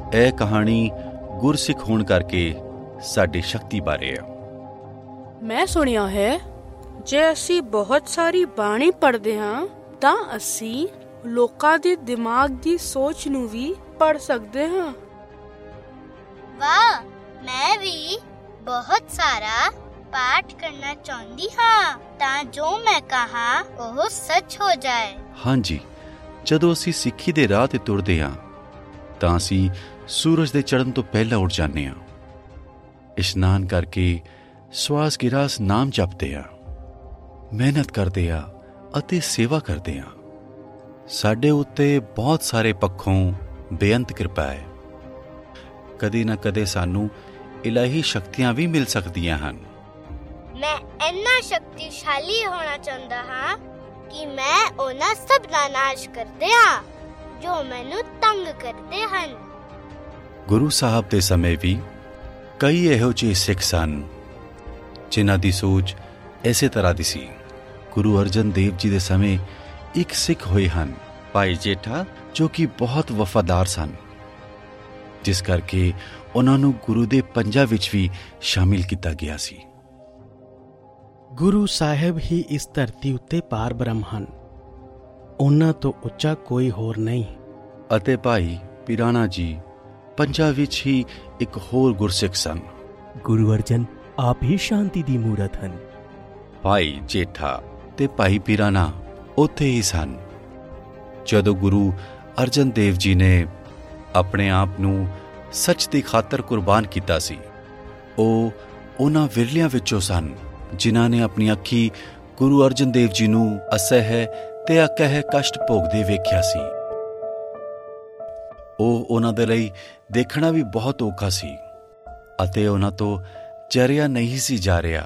ਇਹ ਕਹਾਣੀ ਗੁਰਸਿੱਖ ਹੋਣ ਕਰਕੇ ਸਾਡੀ ਸ਼ਕਤੀ ਬਾਰੇ ਆ। ਮੈਂ ਸੁਣਿਆ ਹੈ ਜੇ ਅਸੀਂ ਬਹੁਤ ਸਾਰੀ ਬਾਣੀ ਪੜ੍ਹਦੇ ਹਾਂ ਤਾਂ ਅਸੀਂ ਲੋਕਾਂ ਦੇ ਦਿਮਾਗ ਦੀ ਸੋਚ ਨੂੰ ਵੀ ਪੜ੍ਹ ਸਕਦੇ ਹਾਂ। ਵਾਹ, ਮੈਂ ਵੀ ਬਹੁਤ ਸਾਰਾ ਪਾਠ ਕਰਨਾ ਚਾਹੁੰਦੀ ਹਾਂ ਤਾਂ ਜੋ ਮੈਂ ਕਹਾ ਉਹ ਸੱਚ ਹੋ ਜਾਏ। ਹਾਂਜੀ, ਜਦੋਂ ਅਸੀਂ ਸਿੱਖੀ ਦੇ ਰਾਹ ਤੇ ਤੁਰਦੇ ਹਾਂ ਤਾਂ ਅਸੀਂ ਸੂਰਜ ਦੇ ਚੜ੍ਹਨ ਤੋਂ ਪਹਿਲਾਂ ਉੱਠ ਜਾਂਦੇ ਹਾਂ। ਇਸ਼ਨਾਨ ਕਰਕੇ ਸਵਾਸ ਗਿਰਾਸ ਨਾਮ ਜਪਦੇ ਹਾਂ, ਮਿਹਨਤ ਕਰਦੇ ਹਾਂ ਅਤੇ ਸੇਵਾ ਕਰਦੇ ਹਾਂ। ਸਾਡੇ ਉੱਤੇ ਬਹੁਤ ਸਾਰੇ ਪੱਖੋਂ ਬੇਅੰਤ ਕਿਰਪਾ ਹੈ। ਕਦੇ ਨਾ ਕਦੇ ਸਾਨੂੰ ਇਲਾਹੀ ਸ਼ਕਤੀਆਂ ਵੀ ਮਿਲ ਸਕਦੀਆਂ ਹਨ। ਮੈਂ ਇੰਨਾ ਸ਼ਕਤੀਸ਼ਾਲੀ ਹੋਣਾ ਚਾਹੁੰਦਾ ਹਾਂ ਕਿ ਮੈਂ ਉਹਨਾਂ ਸਭ ਦਾ ਨਾਸ਼ ਕਰ ਦਿਆਂ ਜੋ ਮੈਨੂੰ ਤੰਗ ਕਰਦੇ ਹਨ। ਗੁਰੂ ਸਾਹਿਬ ਦੇ ਸਮੇਂ ਵੀ ਕਈ ਇਹੋ ਜਿਹੇ ਸਿੱਖ ਸਨ ਜਿਨ੍ਹਾਂ ਦੀ ਸੋਚ ਇਸੇ ਤਰ੍ਹਾਂ ਦੀ ਸੀ। ਗੁਰੂ ਅਰਜਨ ਦੇਵ ਜੀ ਦੇ ਸਮੇਂ ਇੱਕ ਸਿੱਖ ਹੋਏ ਹਨ, ਭਾਈ ਜੇਠਾ, ਜੋ ਕਿ ਬਹੁਤ ਵਫਾਦਾਰ ਸਨ, ਜਿਸ ਕਰਕੇ ਉਹਨਾਂ ਨੂੰ ਗੁਰੂ ਦੇ ਪੰਜਾਂ ਵਿੱਚ ਵੀ ਸ਼ਾਮਿਲ ਕੀਤਾ ਗਿਆ ਸੀ। ਗੁਰੂ ਸਾਹਿਬ ਹੀ ਇਸ ਧਰਤੀ ਉੱਤੇ ਪਾਰ ਬ੍ਰਹਮ ਹਨ, ਉਹਨਾਂ ਤੋਂ ਉੱਚਾ ਕੋਈ ਹੋਰ ਨਹੀਂ। ਅਤੇ ਭਾਈ ਪਿਰਾਣਾ ਜੀ ਪੰਜਾਂ ਵਿੱਚ ਹੀ ਇੱਕ ਹੋਰ ਗੁਰਸਿੱਖ ਸਨ। ਗੁਰੂ ਅਰਜਨ ਆਪ ਹੀ ਸ਼ਾਂਤੀ ਦੀ ਮੂਰਤ ਹਨ। ਭਾਈ ਜੇਠਾ ਤੇ ਭਾਈ ਪਿਰਾਣਾ ਉੱਥੇ ਹੀ ਸਨ ਜਦੋਂ ਗੁਰੂ ਅਰਜਨ ਦੇਵ ਜੀ ਨੇ ਆਪਣੇ ਆਪ ਨੂੰ ਸੱਚ ਦੀ ਖਾਤਰ ਕੁਰਬਾਨ ਕੀਤਾ ਸੀ। ਉਹ ਉਹਨਾਂ ਵਿਰਲਿਆਂ ਵਿੱਚੋਂ ਸਨ ਜਿਨ੍ਹਾਂ ਨੇ ਆਪਣੀ ਅੱਖੀ ਗੁਰੂ ਅਰਜਨ ਦੇਵ ਜੀ ਨੂੰ ਅਸਹਿ ਤੇ ਅਕਹਿ ਕਸ਼ਟ ਭੋਗਦੇ ਵੇਖਿਆ ਸੀ। ਉਹ ਉਹਨਾਂ ਦੇ ਲਈ ਦੇਖਣਾ ਵੀ ਬਹੁਤ ਔਖਾ ਸੀ ਅਤੇ ਉਹਨਾਂ ਤੋਂ ਚਰਿਆ ਨਹੀਂ ਸੀ ਜਾ ਰਿਹਾ।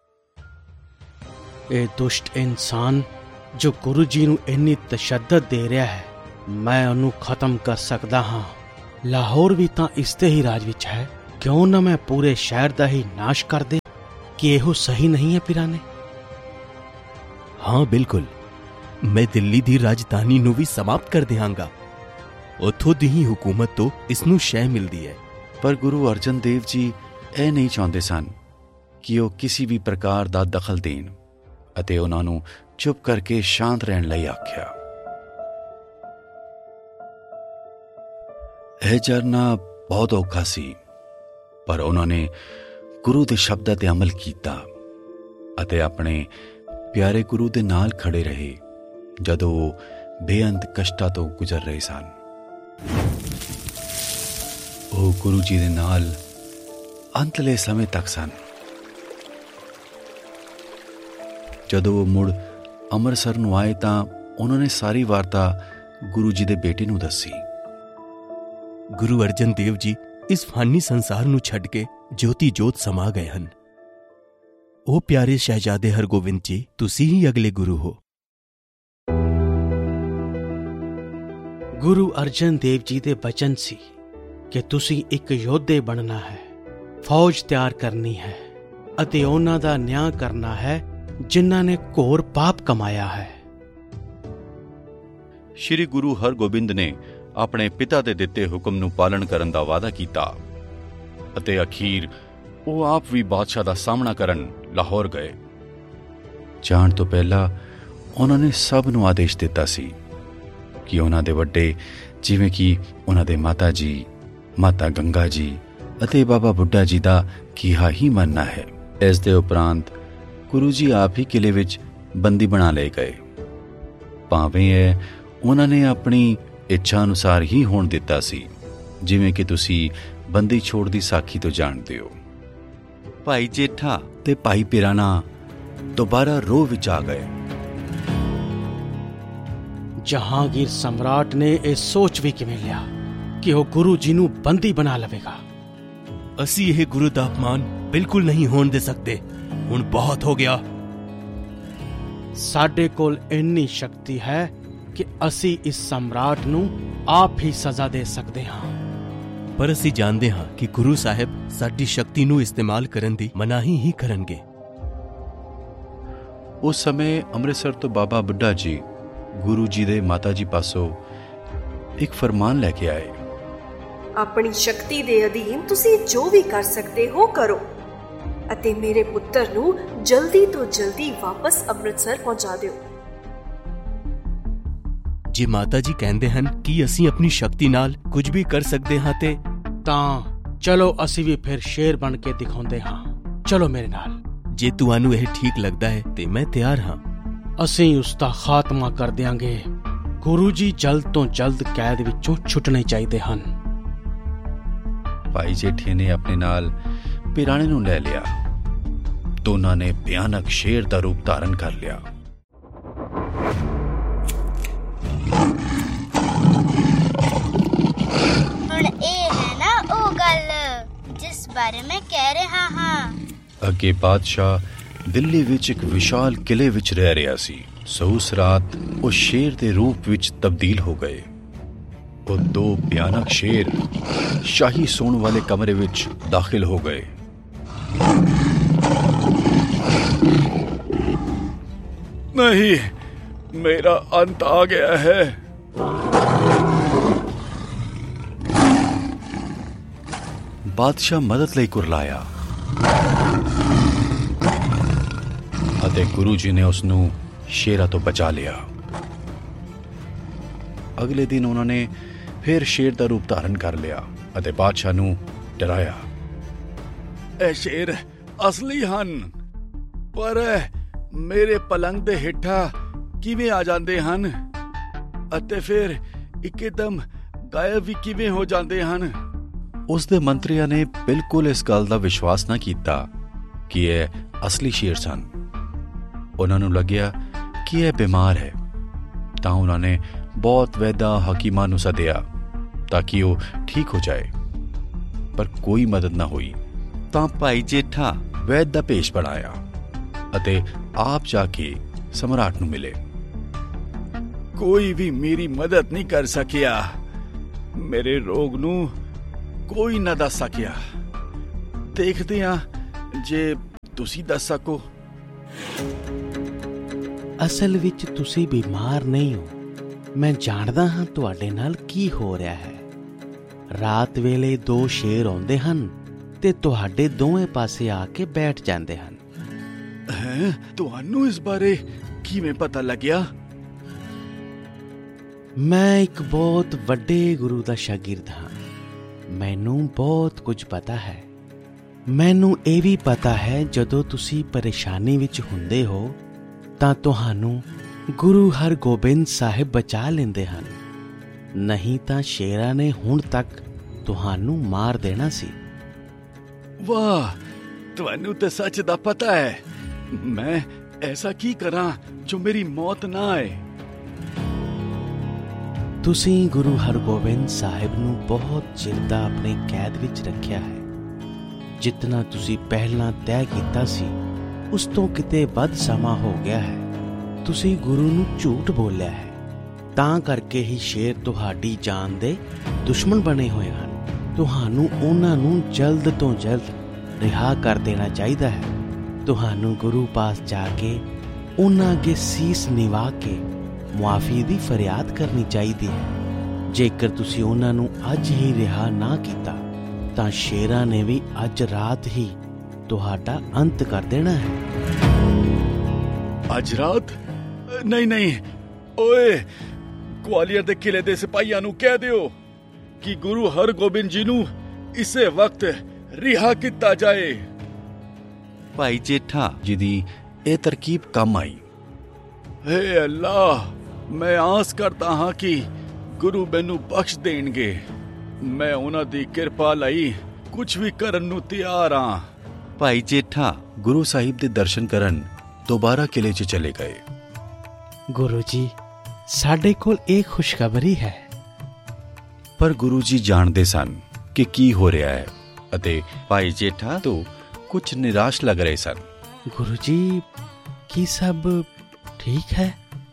ਇਹ ਦੁਸ਼ਟ ਇਨਸਾਨ ਜੋ ਗੁਰੂ ਜੀ ਨੂੰ ਇੰਨੀ ਤਸ਼ੱਦਦ ਦੇ ਰਿਹਾ ਹੈ, ਮੈਂ ਉਹਨੂੰ ਖਤਮ ਕਰ ਸਕਦਾ ਹਾਂ। ਲਾਹੌਰ ਵੀ ਤਾਂ ਇਸ ਤੇ ਹੀ ਰਾਜ ਵਿੱਚ ਹੈ, ਕਿਉਂ ਨਾ ਮੈਂ ਪੂਰੇ ਸ਼ਹਿਰ ਦਾ ਹੀ ਨਾਸ਼ ਕਰ ਦੇ। ਕਿ ਇਹੋ ਸਹੀ ਨਹੀਂ ਹੈ ਪਿਰਾਨੇ? ਹਾਂ ਬਿਲਕੁਲ, ਮੈਂ ਦਿੱਲੀ ਦੀ ਰਾਜਧਾਨੀ ਨੂੰ ਵੀ ਸਮਾਪਤ ਕਰ ਦਿਆਂਗਾ। ਉੱਥੋਂ ਦੀ ਹੀ ਹੁਕੂਮਤ ਤੋਂ ਇਸ ਨੂੰ ਸ਼ੈ ਮਿਲਦੀ ਹੈ। ਪਰ ਗੁਰੂ ਅਰਜਨ ਦੇਵ ਜੀ ਇਹ ਨਹੀਂ ਚਾਹੁੰਦੇ ਸਨ ਕਿ ਉਹ ਕਿਸੇ ਵੀ ਪ੍ਰਕਾਰ ਦਾ ਦਖਲ ਦੇਣ ਅਤੇ ਉਹਨਾਂ ਨੂੰ ਚੁੱਪ ਕਰਕੇ ਸ਼ਾਂਤ ਰਹਿਣ ਲਈ ਆਖਿਆ। ਇਹ ਜਰਨਾ ਬਹੁਤ ਔਖਾ ਸੀ, ਪਰ ਉਹਨਾਂ ਨੇ ਗੁਰੂ ਦੇ ਸ਼ਬਦਾਂ ਤੇ ਅਮਲ ਕੀਤਾ ਅਤੇ ਆਪਣੇ ਪਿਆਰੇ ਗੁਰੂ ਦੇ ਨਾਲ ਖੜੇ ਰਹੇ ਜਦੋਂ ਉਹ ਬੇਅੰਤ ਕਸ਼ਟਾਂ ਤੋਂ ਗੁਜ਼ਰ ਰਹੇ ਸਨ। ਉਹ ਗੁਰੂ ਜੀ ਦੇ ਨਾਲ ਅੰਤਲੇ ਸਮੇਂ ਤੱਕ ਸਨ। ਜਦੋਂ ਉਹ ਮੁੜ ਅੰਮ੍ਰਿਤਸਰ ਨੂੰ ਆਏ ਤਾਂ ਉਹਨਾਂ ਨੇ ਸਾਰੀ ਵਾਰਤਾ ਗੁਰੂ ਜੀ ਦੇ ਬੇਟੇ ਨੂੰ ਦੱਸੀ। ਗੁਰੂ ਅਰਜਨ ਦੇਵ ਜੀ ਇਸ ਫਾਨੀ ਸੰਸਾਰ ਨੂੰ ਛੱਡ ਕੇ ਜੋਤੀ ਜੋਤ ਸਮਾ ਗਏ ਹਨ। ਉਹ ਪਿਆਰੇ ਸ਼ਹਿਜ਼ਾਦੇ ਹਰਗੋਬਿੰਦ ਜੀ, ਤੁਸੀਂ ਹੀ ਅਗਲੇ ਗੁਰੂ ਹੋ। ਗੁਰੂ ਅਰਜਨ ਦੇਵ ਜੀ ਦੇ ਬਚਨ ਸੀ ਕਿ ਤੁਸੀਂ ਇੱਕ ਯੋਧੇ ਬਣਨਾ ਹੈ, ਫੌਜ ਤਿਆਰ ਕਰਨੀ ਹੈ ਅਤੇ ਉਹਨਾਂ ਦਾ ਨਿਆਂ ਕਰਨਾ ਹੈ ਜਿਨ੍ਹਾਂ ਨੇ ਘੋਰ ਪਾਪ ਕਮਾਇਆ ਹੈ। ਸ਼੍ਰੀ ਗੁਰੂ ਹਰਗੋਬਿੰਦ ਨੇ ਆਪਣੇ ਪਿਤਾ ਦੇ ਦਿੱਤੇ ਹੁਕਮ ਨੂੰ ਪਾਲਣ ਕਰਨ ਦਾ ਵਾਅਦਾ ਕੀਤਾ ਅਤੇ ਅਖੀਰ ਉਹ ਆਪ ਵੀ ਬਾਦਸ਼ਾਹ ਦਾ ਸਾਹਮਣਾ ਕਰਨ ਲਾਹੌਰ ਗਏ। ਜਾਣ ਤੋਂ ਪਹਿਲਾਂ ਉਹਨਾਂ ਨੇ ਸਭ ਨੂੰ ਆਦੇਸ਼ ਦਿੱਤਾ ਸੀ ਕਿ ਉਹਨਾਂ ਦੇ ਵੱਡੇ, ਜਿਵੇਂ ਕਿ ਉਹਨਾਂ ਦੇ ਮਾਤਾ ਜੀ, ਮਾਤਾ ਗੰਗਾ ਜੀ ਅਤੇ ਬਾਬਾ ਬੁੱਢਾ ਜੀ ਦਾ ਕਿਹਾ ਹੀ ਮੰਨਣਾ ਹੈ। ਇਸ ਦੇ ਉਪਰੰਤ ਗੁਰੂ ਜੀ ਆਪ ਹੀ ਕਿਲੇ ਵਿੱਚ ਬੰਦੀ ਬਣਾ ਲਏ ਗਏ। ਭਾਵੇਂ ਇਹ ਉਹਨਾਂ ਨੇ ਆਪਣੀ ਇੱਛਾ ਅਨੁਸਾਰ ਹੀ ਹੋਣ ਦਿੱਤਾ ਸੀ, ਜਿਵੇਂ ਕਿ ਤੁਸੀਂ ਬੰਦੀ ਛੋੜ ਦੀ ਸਾਖੀ ਤੋਂ ਜਾਣਦੇ ਹੋ। ਭਾਈ ਜੇਠਾ ਤੇ ਭਾਈ ਪਿਰਾਣਾ ਦੁਬਾਰਾ ਰੋਹ ਵਿੱਚ ਆ ਗਏ। ਜਹਾਂਗੀਰ ਸਮਰਾਟ ਨੇ ਇਹ ਸੋਚ ਵੀ ਕਿਵੇਂ ਲਿਆ ਕਿ ਉਹ ਗੁਰੂ ਜੀ ਨੂੰ ਬੰਦੀ ਬਣਾ ਲਵੇਗਾ? ਅਸੀਂ ਇਹ ਗੁਰੂ ਦਾ ਅਪਮਾਨ ਬਿਲਕੁਲ ਨਹੀਂ ਹੋਣ ਦੇ ਸਕਦੇ। ਹੁਣ ਬਹੁਤ ਹੋ ਗਿਆ। ਸਾਡੇ ਕੋਲ ਇੰਨੀ ਸ਼ਕਤੀ ਹੈ ਕਿ ਅਸੀਂ ਇਸ ਸਮਰਾਟ ਨੂੰ ਆਪ ਹੀ ਸਜ਼ਾ ਦੇ ਸਕਦੇ ਹਾਂ। ਪਰ ਅਸੀਂ ਜਾਣਦੇ ਹਾਂ ਕਿ ਗੁਰੂ ਸਾਹਿਬ ਸਾਡੀ ਸ਼ਕਤੀ ਨੂੰ ਇਸਤੇਮਾਲ ਕਰਨ ਦੀ ਮਨਾਹੀ ਹੀ ਕਰਨਗੇ। ਉਸ ਸਮੇਂ ਅੰਮ੍ਰਿਤਸਰ ਤੋਂ ਬਾਬਾ ਬੁੱਢਾ ਜੀ ਗੁਰੂ ਜੀ ਦੇ ਮਾਤਾ ਜੀ ਪਾਸੋਂ ਇੱਕ ਫਰਮਾਨ ਲੈ ਕੇ ਆਏ। ਆਪਣੀ ਸ਼ਕਤੀ ਦੇ ਅਧੀਨ ਤੁਸੀਂ ਜੋ ਵੀ ਕਰ ਸਕਦੇ ਹੋ ਕਰੋ ਅਤੇ ਮੇਰੇ ਪੁੱਤਰ ਨੂੰ ਜਲਦੀ ਤੋਂ ਜਲਦੀ ਵਾਪਸ ਅੰਮ੍ਰਿਤਸਰ ਪਹੁੰਚਾ ਦਿਓ। ਜੇ ਮਾਤਾ ਜੀ ਕਹਿੰਦੇ ਹਨ ਕਿ ਅਸੀਂ ਆਪਣੀ ਸ਼ਕਤੀ ਨਾਲ ਕੁਝ ਵੀ ਕਰ ਸਕਦੇ ਹਾਂ ਤੇ ਤਾਂ ਚਲੋ ਅਸੀਂ ਵੀ ਫਿਰ ਸ਼ੇਰ ਬਣ ਕੇ ਦਿਖਾਉਂਦੇ ਹਾਂ। ਚਲੋ ਮੇਰੇ ਨਾਲ। ਜੇ ਤੁਹਾਨੂੰ ਇਹ ਠੀਕ ਲੱਗਦਾ ਹੈ ਤੇ ਮੈਂ ਤਿਆਰ ਹਾਂ। ਅਸੀਂ ਉਸ ਦਾ ਖਾਤਮਾ ਕਰ ਦਿਆਂਗੇ। ਗੁਰੂ ਜੀ ਜਲਦ ਤੋਂ ਜਲਦ ਕੈਦ ਵਿੱਚੋਂ ਛੁੱਟਣੇ ਚਾਹੀਦੇ ਹਨ। ਭਾਈ ਜੇਠੇ ਨੇ ਆਪਣੇ ਨਾਲ ਪਿਰਾਣੇ ਨੂੰ ਲੈ ਲਿਆ। ਦੋਨਾਂ ਨੇ ਭਿਆਨਕ ਸ਼ੇਰ ਦਾ ਰੂਪ ਧਾਰਨ ਕਰ ਲਿਆ। ਹੁਣ ਇਹ ਹੈ ਨਾ ਉਹ ਗੱਲ ਜਿਸ ਬਾਰੇ ਮੈਂ ਕਹਿ ਰਿਹਾ ਹਾਂ। ਅੱਗੇ ਬਾਦਸ਼ਾਹ ਦਿੱਲੀ ਵਿੱਚ ਇੱਕ ਵਿਸ਼ਾਲ ਕਿਲੇ ਵਿੱਚ ਰਹਿ ਰਿਹਾ ਸੀ। ਸੋ ਉਸ ਰਾਤ ਉਹ ਸ਼ੇਰ ਦੇ ਰੂਪ ਵਿੱਚ ਤਬਦੀਲ ਹੋ ਗਏ। ਉਹ ਦੋ ਭਿਆਨਕ ਸ਼ੇਰ ਸ਼ਾਹੀ ਸੌਣ ਵਾਲੇ ਕਮਰੇ ਵਿੱਚ ਦਾਖਲ ਹੋ ਗਏ। ਨਹੀਂ, ਮੇਰਾ ਅੰਤ ਆ ਗਿਆ ਹੈ। ਬਾਦਸ਼ਾਹ ਮਦਦ ਲਈ ਕੁਰਲਾਇਆ ਅਤੇ ਗੁਰੂ ਜੀ ਨੇ ਉਸ ਨੂੰ ਸ਼ੇਰਾਂ ਤੋਂ ਬਚਾ ਲਿਆ। ਅਗਲੇ ਦਿਨ ਉਹਨਾਂ ਨੇ ਫਿਰ ਸ਼ੇਰ ਦਾ ਰੂਪ ਧਾਰਨ ਕਰ ਲਿਆ ਅਤੇ ਬਾਦਸ਼ਾਹ ਨੂੰ ਡਰਾਇਆ। ਇਹ ਸ਼ੇਰ ਅਸਲੀ ਹਨ, ਪਰ ਮੇਰੇ ਪਲੰਗ ਦੇ ਹੇਠਾਂ ਕਿਵੇਂ ਆ ਜਾਂਦੇ ਹਨ ਅਤੇ ਫਿਰ ਇੱਕਦਮ ਗਾਇਬ ਵੀ ਕਿਵੇਂ ਹੋ ਜਾਂਦੇ ਹਨ। ਉਸ ਦੇ ਮੰਤਰੀਆਂ ਨੇ ਬਿਲਕੁਲ ਇਸ ਗੱਲ ਦਾ ਵਿਸ਼ਵਾਸ ਨਾ ਕੀਤਾ ਕਿ ਇਹ ਅਸਲੀ ਸ਼ੇਰ ਸਨ। ਉਹਨਾਂ ਨੂੰ ਲੱਗਿਆ ਕਿ ਇਹ ਬਿਮਾਰ ਹੈ, ਤਾਂ ਉਹਨਾਂ ਨੇ ਬਹੁਤ ਵੈਦਾਂ ਹਕੀਮਾਂ ਨੂੰ ਸੱਦਿਆ ਤਾਂ ਕਿ ਉਹ ਠੀਕ ਹੋ ਜਾਏ, ਪਰ ਕੋਈ ਮਦਦ ਨਾ ਹੋਈ। ਤਾਂ ਭਾਈ ਜੇਠਾ ਵੈਦ ਦਾ ਭੇਸ਼ ਬਣਾਇਆ ਅਤੇ ਆਪ ਜਾ ਕੇ ਸਮਰਾਟ ਨੂੰ ਮਿਲੇ। ਕੋਈ ਵੀ ਮੇਰੀ ਮਦਦ ਨਹੀਂ ਕਰ ਸਕਿਆ। ਮੇਰੇ ਰੋਗ ਨੂੰ ਕੋਈ ਨਾ ਦੱਸ ਸਕਿਆ। ਦੇਖਦੇ ਹਾਂ ਜੇ ਤੁਸੀਂ ਦੱਸ ਸਕੋ। ਅਸਲ ਵਿੱਚ ਤੁਸੀਂ ਬਿਮਾਰ ਨਹੀਂ ਹੋ। ਮੈਂ ਜਾਣਦਾ ਹਾਂ ਤੁਹਾਡੇ ਨਾਲ ਕੀ ਹੋ ਰਿਹਾ ਹੈ। ਰਾਤ ਵੇਲੇ ਦੋ ਸ਼ੇਰ ਆਉਂਦੇ ਹਨ ਤੇ ਤੁਹਾਡੇ ਦੋਵੇਂ ਪਾਸੇ ਆ ਕੇ ਬੈਠ ਜਾਂਦੇ ਹਨ। ਹੈਂ? ਤੁਹਾਨੂੰ ਇਸ ਬਾਰੇ ਕਿਵੇਂ ਪਤਾ ਲੱਗਿਆ? ਮੈਂ ਇੱਕ ਬਹੁਤ ਵੱਡੇ ਗੁਰੂ ਦਾ ਸ਼ਾਗਿਰਦ ਹਾਂ। ਮੈਨੂੰ ਬਹੁਤ ਕੁਝ ਪਤਾ ਹੈ। ਮੈਨੂੰ ਇਹ ਵੀ ਪਤਾ ਹੈ ਜਦੋਂ ਤੁਸੀਂ ਪਰੇਸ਼ਾਨੀ ਵਿੱਚ ਹੁੰਦੇ ਹੋ ਤਾਂ ਤੁਹਾਨੂੰ ਗੁਰੂ ਹਰਗੋਬਿੰਦ ਸਾਹਿਬ ਬਚਾ ਲੈਂਦੇ ਹਨ, ਨਹੀਂ ਤਾਂ ਸ਼ੇਰਾਂ ਨੇ ਹੁਣ ਤੱਕ ਤੁਹਾਨੂੰ ਮਾਰ ਦੇਣਾ ਸੀ। ਵਾਹ, ਤੁਹਾਨੂੰ ਤਾਂ ਸੱਚ ਦਾ ਪਤਾ ਹੈ। ਮੈਂ ਐਸਾ ਕੀ ਕਰਾਂ ਜੋ ਮੇਰੀ ਮੌਤ ਨਾ ਆਏ? ਤੁਸੀਂ ਗੁਰੂ ਹਰਗੋਬਿੰਦ ਸਾਹਿਬ ਨੂੰ ਬਹੁਤ ਚਿਰ ਦਾ ਆਪਣੇ ਕੈਦ ਵਿੱਚ ਰੱਖਿਆ ਹੈ। ਜਿਤਨਾ ਤੁਸੀਂ ਪਹਿਲਾਂ ਤੈਅ ਕੀਤਾ ਸੀ ਉਸ ਤੋਂ ਕਿਤੇ ਵੱਧ ਸਮਾਂ ਹੋ ਗਿਆ ਹੈ। ਤੁਸੀਂ ਗੁਰੂ ਨੂੰ ਝੂਠ ਬੋਲਿਆ ਹੈ, ਤਾਂ ਕਰਕੇ ਹੀ ਸ਼ੇਰ ਤੁਹਾਡੀ ਜਾਨ ਦੇ ਦੁਸ਼ਮਣ ਬਣੇ ਹੋਏ ਹਨ। ਤੁਹਾਨੂੰ ਉਹਨਾਂ ਨੂੰ ਜਲਦ ਤੋਂ ਜਲਦ ਰਿਹਾ ਕਰ ਦੇਣਾ ਚਾਹੀਦਾ ਹੈ। ਤੁਹਾਨੂੰ ਗੁਰੂ ਪਾਸ ਜਾ ਕੇ ਉਹਨਾਂ ਅੱਗੇ ਸੀਸ ਨਿਵਾ ਕੇ ਮੁਆਫੀ ਦੀ ਫਰਿਆਦ ਕਰਨੀ ਚਾਹੀਦੀ ਹੈ। ਜੇਕਰ ਤੁਸੀਂ ਉਹਨਾਂ ਨੂੰ ਅੱਜ ਹੀ ਰਿਹਾ ਨਾ ਕੀਤਾ ਤਾਂ ਸ਼ੇਰਾਂ ਨੇ ਵੀ ਅੱਜ ਰਾਤ ਹੀ ਤੁਹਾਡਾ ਅੰਤ ਕਰ ਦੇਣਾ ਹੈ। ਅੱਜ ਰਾਤ? ਨਹੀਂ, ਓਏ, ਗਵਾਲੀਅਰ ਦੇ ਕਿਲੇ ਦੇ ਸਿਪਾਹੀਆਂ ਨੂੰ ਕਹਿ ਦਿਓ ਕਿ ਗੁਰੂ ਹਰਗੋਬਿੰਦ ਜੀ ਨੂੰ ਇਸੇ ਵਕਤ ਰਿਹਾ ਕੀਤਾ ਜਾਏ। ਭਾਈ ਜੇਠਾ ਜੀ ਦੀ ਇਹ ਤਰਕੀਬ ਕੰਮ ਆਈ। ਹੇ ਅੱਲਾ, ਮੈਂ ਆਸ ਕਰਦਾ ਹਾਂ ਕਿ ਗੁਰੂ ਮੈਨੂੰ ਬਖਸ਼ ਦੇਣਗੇ। ਮੈਂ ਉਹਨਾਂ ਦੀ ਕਿਰਪਾ ਲਈ ਕੁਝ ਵੀ ਕਰਨ ਨੂੰ ਤਿਆਰ ਹਾਂ। ਭਾਈ ਜੇਠਾ ਗੁਰੂ ਸਾਹਿਬ ਦੇ ਦਰਸ਼ਨ ਕਰਨ ਦੁਬਾਰਾ ਕਿਲੇ 'ਚ ਚਲੇ ਗਏ। ਗੁਰੂ ਜੀ, ਸਾਡੇ ਕੋਲ ਇਹ ਖੁਸ਼ਖਬਰੀ ਹੈ। ਪਰ ਗੁਰੂ ਜੀ ਜਾਣਦੇ ਸਨ ਕਿ ਕੀ ਹੋ ਰਿਹਾ ਹੈ ਅਤੇ ਭਾਈ ਜੇਠਾ ਤੋਂ ਕੁਝ ਨਿਰਾਸ਼ ਲੱਗ ਰਹੇ ਸਨ। ਗੁਰੂ ਜੀ, ਕੀ ਸਭ ਠੀਕ ਹੈ?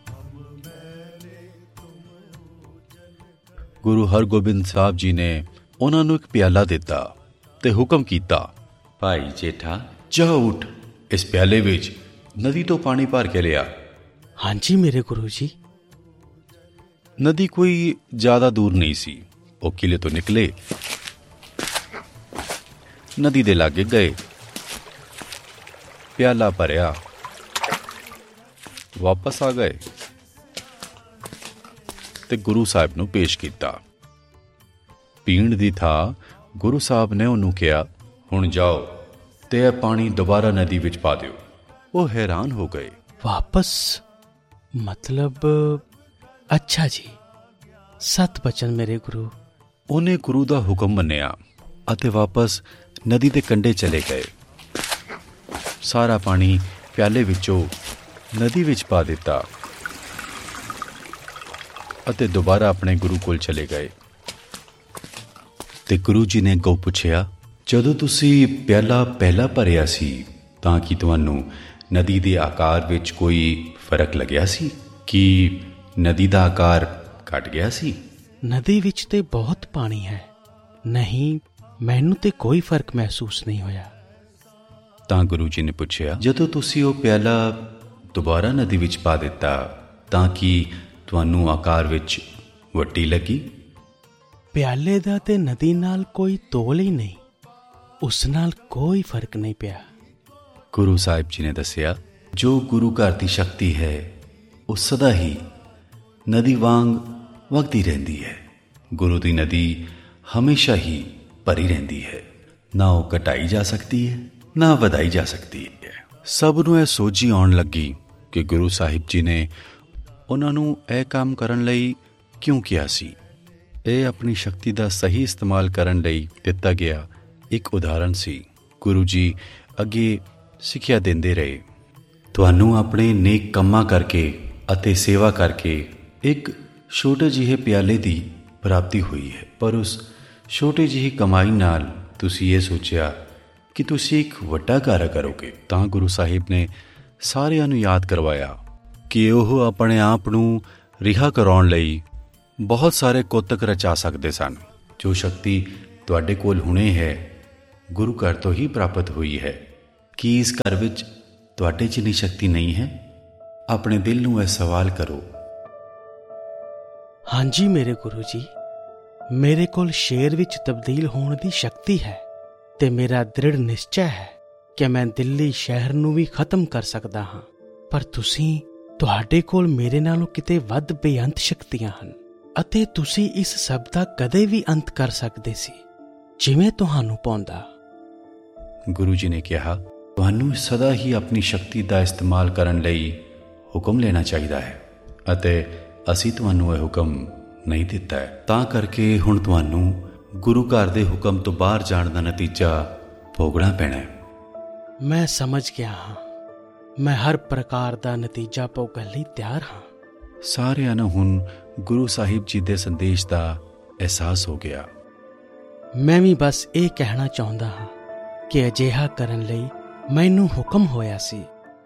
ਗੁਰੂ ਹਰਗੋਬਿੰਦ ਸਾਹਿਬ ਜੀ ਨੇ ਉਹਨਾਂ ਨੂੰ ਇੱਕ ਪਿਆਲਾ ਦਿੱਤਾ ਤੇ ਹੁਕਮ ਕੀਤਾ, ਭਾਈ ਜੇਠਾ, ਜਾ ਉੱਠ, ਇਸ ਪਿਆਲੇ ਵਿੱਚ ਨਦੀ ਤੋਂ ਪਾਣੀ ਭਰ ਕੇ ਲਿਆ। ਹਾਂਜੀ ਮੇਰੇ ਗੁਰੂ ਜੀ। ਨਦੀ ਕੋਈ ਜ਼ਿਆਦਾ ਦੂਰ ਨਹੀਂ ਸੀ। ਉਹ ਕਿਲੇ ਤੋਂ ਨਿਕਲੇ ਨਦੀ ਦੇ ਲਾਗੇ ਗਏ, ਪਿਆਲਾ ਭਰਿਆ, ਵਾਪਸ ਆ ਗਏ ਤੇ ਗੁਰੂ ਸਾਹਿਬ ਨੂੰ ਪੇਸ਼ ਕੀਤਾ। ਪੀਣ ਦੀ ਥਾਂ ਗੁਰੂ ਸਾਹਿਬ ਨੇ ਉਹਨੂੰ ਕਿਹਾ, ਹੁਣ ਜਾਓ ਤੇ ਇਹ ਪਾਣੀ ਦੁਬਾਰਾ ਨਦੀ ਵਿੱਚ ਪਾ ਦਿਓ। ਉਹ ਹੈਰਾਨ ਹੋ ਗਏ। ਵਾਪਸ ਮਤਲਬ? ਅੱਛਾ ਜੀ, ਸਤ ਬਚਨ ਮੇਰੇ ਗੁਰੂ। ਉਹਨੇ ਗੁਰੂ ਦਾ ਹੁਕਮ ਮੰਨਿਆ ਅਤੇ ਵਾਪਸ ਨਦੀ ਦੇ ਕੰਢੇ ਚਲੇ ਗਏ। ਸਾਰਾ ਪਾਣੀ ਪਿਆਲੇ ਵਿੱਚੋਂ ਨਦੀ ਵਿੱਚ ਪਾ ਦਿੱਤਾ ਅਤੇ ਦੁਬਾਰਾ ਆਪਣੇ ਗੁਰੂ ਕੋਲ ਚਲੇ ਗਏ। ਤੇ ਗੁਰੂ ਜੀ ਨੇ ਅੱਗੋਂ ਪੁੱਛਿਆ, ਜਦੋਂ ਤੁਸੀਂ ਪਿਆਲਾ ਪਹਿਲਾਂ ਭਰਿਆ ਸੀ ਤਾਂ ਕੀ ਤੁਹਾਨੂੰ ਨਦੀ ਦੇ ਆਕਾਰ ਵਿੱਚ ਕੋਈ ਫਰਕ ਲੱਗਿਆ ਸੀ? ਕੀ ਨਦੀ ਦਾ ਆਕਾਰ ਘਟ ਗਿਆ ਸੀ? ਨਦੀ ਵਿੱਚ ਤੇ ਬਹੁਤ ਪਾਣੀ ਹੈ। ਨਹੀਂ, ਮੈਨੂੰ ਤੇ ਕੋਈ ਫਰਕ ਮਹਿਸੂਸ ਨਹੀਂ ਹੋਇਆ। ਤਾਂ ਗੁਰੂ ਜੀ ਨੇ ਪੁੱਛਿਆ, ਜਦੋਂ ਤੁਸੀਂ ਉਹ ਪਿਆਲਾ ਦੁਬਾਰਾ ਨਦੀ ਵਿੱਚ ਪਾ ਦਿੱਤਾ ਤਾਂ ਕੀ ਤੁਹਾਨੂੰ ਆਕਾਰ ਵਿੱਚ ਵੱਡੀ ਲੱਗੀ? ਪਿਆਲੇ ਦਾ ਤੇ ਨਦੀ ਨਾਲ ਕੋਈ ਤੋਲ ਹੀ ਨਹੀਂ, ਉਸ ਨਾਲ ਕੋਈ ਫਰਕ ਨਹੀਂ ਪਿਆ। ਗੁਰੂ ਸਾਹਿਬ ਜੀ ਨੇ ਦੱਸਿਆ, ਜੋ ਗੁਰੂ ਘਰ ਦੀ ਸ਼ਕਤੀ ਹੈ ਉਹ ਸਦਾ ਹੀ ਨਦੀ ਵਾਂਗ ਵਗਦੀ ਰਹਿੰਦੀ ਹੈ। ਗੁਰੂ ਦੀ ਨਦੀ ਹਮੇਸ਼ਾ ਹੀ ਭਰੀ ਰਹਿੰਦੀ ਹੈ, ਨਾ ਉਹ ਘਟਾਈ ਜਾ ਸਕਦੀ ਹੈ ਨਾ ਵਧਾਈ ਜਾ ਸਕਦੀ ਹੈ। ਸਭ ਨੂੰ ਇਹ ਸੋਝੀ ਆਉਣ ਲੱਗੀ ਕਿ ਗੁਰੂ ਸਾਹਿਬ ਜੀ ਨੇ ਉਹਨਾਂ ਨੂੰ ਇਹ ਕੰਮ ਕਰਨ ਲਈ ਕਿਉਂ ਕਿਹਾ ਸੀ। ਇਹ ਆਪਣੀ ਸ਼ਕਤੀ ਦਾ ਸਹੀ ਇਸਤੇਮਾਲ ਕਰਨ ਲਈ ਦਿੱਤਾ ਗਿਆ ਇੱਕ ਉਦਾਹਰਨ ਸੀ। ਗੁਰੂ ਜੀ ਅੱਗੇ ਸਿੱਖਿਆ ਦਿੰਦੇ ਰਹੇ, ਤੁਹਾਨੂੰ ਆਪਣੇ ਨੇਕ ਕੰਮਾਂ ਕਰਕੇ ਅਤੇ ਸੇਵਾ ਕਰਕੇ ਇੱਕ ਛੋਟੇ ਜਿਹੇ ਪਿਆਲੇ ਦੀ ਪ੍ਰਾਪਤੀ ਹੋਈ ਹੈ, ਪਰ ਉਸ ਛੋਟੀ ਜਿਹੀ ਕਮਾਈ ਨਾਲ ਤੁਸੀਂ ਇਹ ਸੋਚਿਆ ਕਿ ਤੁਸੀਂ ਇੱਕ ਵੱਡਾ ਕਾਰਜ ਕਰੋਗੇ। ਤਾਂ ਗੁਰੂ ਸਾਹਿਬ ਨੇ ਸਾਰਿਆਂ ਨੂੰ ਯਾਦ ਕਰਵਾਇਆ ਕਿ ਉਹ ਆਪਣੇ ਆਪ ਨੂੰ ਰਿਹਾ ਕਰਾਉਣ ਲਈ ਬਹੁਤ ਸਾਰੇ ਕੋਤਕ ਰਚਾ ਸਕਦੇ ਸਨ। ਜੋ ਸ਼ਕਤੀ ਤੁਹਾਡੇ ਕੋਲ ਹੁਣੇ ਹੈ ਗੁਰੂ ਘਰ ਤੋਂ ਹੀ ਪ੍ਰਾਪਤ ਹੋਈ ਹੈ। ਕੀ ਇਸ ਘਰ ਵਿੱਚ ਤੁਹਾਡੇ 'ਚ ਇੰਨੀ ਸ਼ਕਤੀ ਨਹੀਂ ਹੈ? ਆਪਣੇ ਦਿਲ ਨੂੰ ਇਹ ਸਵਾਲ ਕਰੋ। ਹਾਂਜੀ ਮੇਰੇ ਗੁਰੂ ਜੀ, ਮੇਰੇ ਕੋਲ ਸ਼ੇਰ ਵਿੱਚ ਤਬਦੀਲ ਹੋਣ ਦੀ ਸ਼ਕਤੀ ਹੈ ਤੇ ਮੇਰਾ ਦ੍ਰਿੜ ਨਿਸ਼ਚੈ ਹੈ ਕਿ ਮੈਂ ਦਿੱਲੀ ਸ਼ਹਿਰ ਨੂੰ ਵੀ ਖਤਮ ਕਰ ਸਕਦਾ ਹਾਂ। ਪਰ ਤੁਹਾਡੇ ਕੋਲ ਮੇਰੇ ਨਾਲੋਂ ਕਿਤੇ ਵੱਧ ਬੇਅੰਤ ਸ਼ਕਤੀਆਂ ਹਨ ਅਤੇ ਤੁਸੀਂ ਇਸ ਸਭ ਦਾ ਕਦੇ ਵੀ ਅੰਤ ਕਰ ਸਕਦੇ ਸੀ, ਜਿਵੇਂ ਤੁਹਾਨੂੰ ਪਾਉਂਦਾ। ਗੁਰੂ ਜੀ ਨੇ ਕਿਹਾ, ਤੁਹਾਨੂੰ ਸਦਾ ਹੀ ਆਪਣੀ ਸ਼ਕਤੀ ਦਾ ਇਸਤੇਮਾਲ ਕਰਨ ਲਈ ਹੁਕਮ ਲੈਣਾ ਚਾਹੀਦਾ ਹੈ ਅਤੇ ਅਸੀਂ ਤੁਹਾਨੂੰ ਇਹ ਹੁਕਮ ਨਹੀਂ ਦਿੱਤਾ ਹੈ। ਤਾਂ ਕਰਕੇ ਹੁਣ ਤੁਹਾਨੂੰ ਗੁਰੂ ਘਰ ਦੇ ਹੁਕਮ ਤੋਂ ਬਾਹਰ ਜਾਣ ਦਾ ਨਤੀਜਾ ਭੋਗਣਾ ਪੈਣਾ ਹੈ। ਮੈਂ ਸਮਝ ਗਿਆ ਹਾਂ, ਮੈਂ ਹਰ ਪ੍ਰਕਾਰ ਦਾ ਨਤੀਜਾ ਭੋਗਣ ਲਈ ਤਿਆਰ ਹਾਂ। ਸਾਰਿਆਂ ਨੂੰ ਹੁਣ ਗੁਰੂ ਸਾਹਿਬ ਜੀ ਦੇ ਸੰਦੇਸ਼ ਦਾ ਅਹਿਸਾਸ ਹੋ ਗਿਆ। ਮੈਂ ਵੀ ਬਸ ਇਹ ਕਹਿਣਾ ਚਾਹੁੰਦਾ ਹਾਂ ਕਿ ਅਜਿਹਾ ਕਰਨ ਲਈ ਮੈਨੂੰ ਹੁਕਮ ਹੋਇਆ ਸੀ।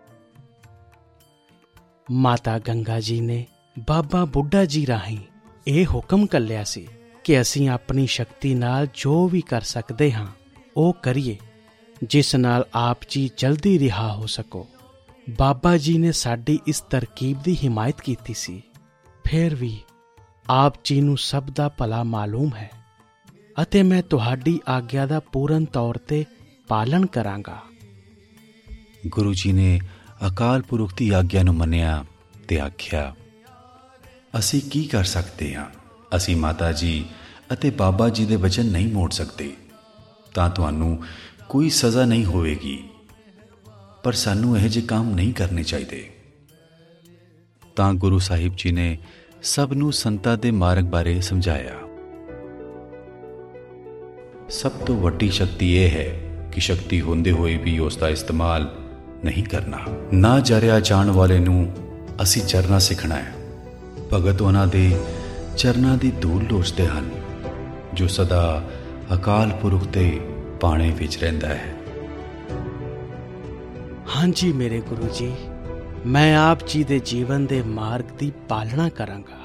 ਮਾਤਾ ਗੰਗਾ ਜੀ ਨੇ ਬਾਬਾ ਬੁੱਢਾ ਜੀ ਰਾਹੀਂ ਇਹ ਹੁਕਮ ਘੱਲਿਆ ਸੀ ਕਿ ਅਸੀਂ ਆਪਣੀ ਸ਼ਕਤੀ ਨਾਲ ਜੋ ਵੀ ਕਰ ਸਕਦੇ ਹਾਂ ਉਹ ਕਰੀਏ, ਜਿਸ ਨਾਲ ਆਪ ਜੀ ਜਲਦੀ ਰਿਹਾ ਹੋ ਸਕੋ। ਬਾਬਾ ਜੀ ਨੇ ਸਾਡੀ ਇਸ ਤਰਕੀਬ ਦੀ ਹਿਮਾਇਤ ਕੀਤੀ ਸੀ। ਫਿਰ ਵੀ ਆਪ ਜੀ ਨੂੰ ਸਭ ਦਾ ਭਲਾ ਮਾਲੂਮ ਹੈ ਅਤੇ ਮੈਂ ਤੁਹਾਡੀ ਆਗਿਆ ਦਾ ਪੂਰਨ ਤੌਰ ਤੇ ਪਾਲਣ ਕਰਾਂਗਾ। ਗੁਰੂ ਜੀ ਨੇ ਅਕਾਲ ਪੁਰਖ ਦੀ ਆਗਿਆ ਨੂੰ ਮੰਨਿਆ ਤੇ ਆਖਿਆ, ਅਸੀਂ ਕੀ ਕਰ ਸਕਦੇ ਹਾਂ? ਅਸੀਂ ਮਾਤਾ ਜੀ ਅਤੇ ਬਾਬਾ ਜੀ ਦੇ ਵਚਨ ਨਹੀਂ ਮੋੜ ਸਕਦੇ। ਤਾਂ ਤੁਹਾਨੂੰ ਕੋਈ ਸਜ਼ਾ ਨਹੀਂ ਹੋਵੇਗੀ, ਪਰ ਸਾਨੂੰ ਇਹੋ ਜਿਹੇ ਕੰਮ ਨਹੀਂ ਕਰਨੇ ਚਾਹੀਦੇ। ਤਾਂ ਗੁਰੂ ਸਾਹਿਬ ਜੀ ਨੇ ਸਭ ਨੂੰ ਸੰਤਾਂ ਦੇ ਮਾਰਗ ਬਾਰੇ ਸਮਝਾਇਆ। ਸਭ ਤੋਂ ਵੱਡੀ ਸ਼ਕਤੀ ਇਹ ਹੈ ਕਿ ਸ਼ਕਤੀ ਹੁੰਦੇ ਹੋਏ ਵੀ ਉਸ ਦਾ ਇਸਤੇਮਾਲ ਨਹੀਂ ਕਰਨਾ। ਨਾ ਜਰਿਆ ਜਾਣ ਵਾਲੇ ਨੂੰ ਅਸੀਂ ਚਰਨਾ ਸਿੱਖਣਾ ਹੈ। ਭਗਤ ਉਹਨਾਂ ਦੇ ਚਰਨਾਂ ਦੀ ਧੂਲ ਲੋਚਦੇ ਹਨ, ਜੋ ਸਦਾ ਅਕਾਲ ਪੁਰਖ ਦੇ ਪਾਣੇ ਵਿੱਚ ਰਹਿੰਦਾ ਹੈ। ਹਾਂਜੀ ਮੇਰੇ ਗੁਰੂ ਜੀ, ਮੈਂ ਆਪ ਜੀ ਦੇ ਜੀਵਨ ਦੇ ਮਾਰਗ ਦੀ ਪਾਲਣਾ ਕਰਾਂਗਾ।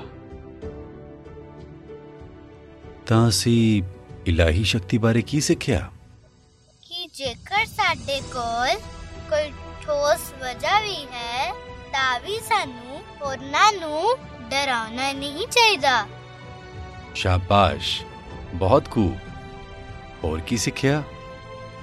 ਤਾਂ ਅਸੀਂ ਇਲਾਹੀ ਸ਼ਕਤੀ ਬਾਰੇ ਕੀ ਸਿੱਖਿਆ? ਕਿ ਜੇਕਰ ਸਾਡੇ ਕੋਲ ਕੋਈ ਠੋਸ ਵਜ੍ਹਾ ਵੀ ਹੈ ਤਾਂ ਵੀ ਸਾਨੂੰ ਉਹਨਾਂ ਨੂੰ ਡਰਾਉਣਾ ਨਹੀਂ ਚਾਹੀਦਾ। ਸ਼ਾਬਾਸ਼, ਬਹੁਤ ਖੂਬ। ਹੋਰ ਕੀ ਸਿੱਖਿਆ?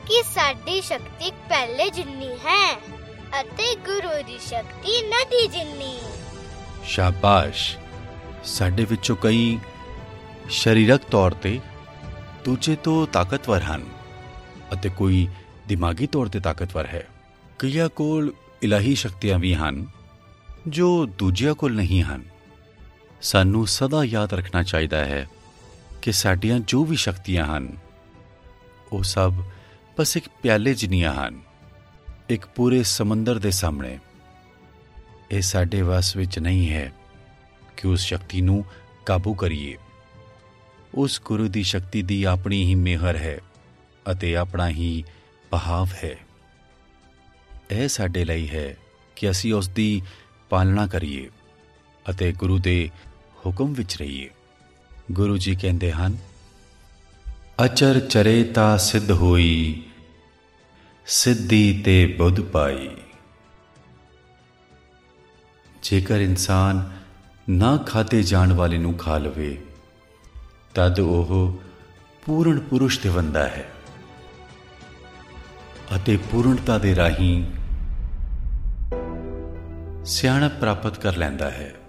ਕਿ ਸਾਡੀ ਸ਼ਕਤੀ ਪਹਿਲੇ ਜਿੰਨੀ ਹੈ ਅਤੇ ਗੁਰੂ ਦੀ ਸ਼ਕਤੀ ਨਦੀ ਜਿੰਨੀ। ਸ਼ਾਬਾਸ਼। ਸਾਡੇ ਵਿੱਚੋਂ ਕਈ ਸਰੀਰਕ ਤੌਰ ਤੇ ਦੂਜੇ ਤੋਂ ਤਾਕਤਵਰ ਹਨ ਅਤੇ ਕੋਈ ਦਿਮਾਗੀ ਤੌਰ ਤੇ ਤਾਕਤਵਰ ਹੈ। ਕਈਆਂ ਕੋਲ ਇਲਾਹੀ ਸ਼ਕਤੀਆਂ ਵੀ ਹਨ ਜੋ ਦੂਜਿਆਂ ਕੋਲ ਨਹੀਂ ਹਨ। ਸਾਨੂੰ ਸਦਾ ਯਾਦ ਰੱਖਣਾ ਚਾਹੀਦਾ ਹੈ ਕਿ ਸਾਡੀਆਂ ਜੋ ਵੀ ਸ਼ਕਤੀਆਂ ਹਨ ਉਹ ਸਭ ਬਸ ਇੱਕ ਪਿਆਲੇ ਜਿੰਨੀਆਂ ਹਨ, ਇੱਕ ਪੂਰੇ ਸਮੁੰਦਰ ਦੇ ਸਾਹਮਣੇ। ਇਹ ਸਾਡੇ ਵੱਸ ਵਿੱਚ ਨਹੀਂ ਹੈ ਕਿ ਉਸ ਸ਼ਕਤੀ ਨੂੰ ਕਾਬੂ ਕਰੀਏ। ਉਸ ਗੁਰੂ ਦੀ ਸ਼ਕਤੀ ਦੀ ਆਪਣੀ ਹੀ ਮਿਹਰ ਹੈ ਅਤੇ ਆਪਣਾ ਹੀ ਬਹਾਵ ਹੈ। ਇਹ ਸਾਡੇ ਲਈ ਹੈ ਕਿ ਅਸੀਂ ਉਸ ਦੀ ਪਾਲਣਾ ਕਰੀਏ ਅਤੇ ਗੁਰੂ ਦੇ ਹੁਕਮ ਵਿੱਚ ਰਹੀਏ। ਗੁਰੂ ਜੀ ਕਹਿੰਦੇ ਹਨ, ਅਚਰ ਚਰੇ ਤਾਂ ਸਿੱਧ ਹੋਈ, ਸਿੱਧੀ ਤੇ ਬੁੱਧ ਪਾਈ। ਜੇਕਰ ਇਨਸਾਨ ਨਾ ਖਾਧੇ ਜਾਣ ਵਾਲੇ ਨੂੰ ਖਾ ਲਵੇ ਤਦ ਉਹ ਪੂਰਨ ਪੁਰਸ਼ ਤੇ ਬਣਦਾ ਹੈ ਅਤੇ ਪੂਰਨਤਾ ਦੇ ਰਾਹੀਂ ਸਿਆਣਪ ਪ੍ਰਾਪਤ ਕਰ ਲੈਂਦਾ ਹੈ।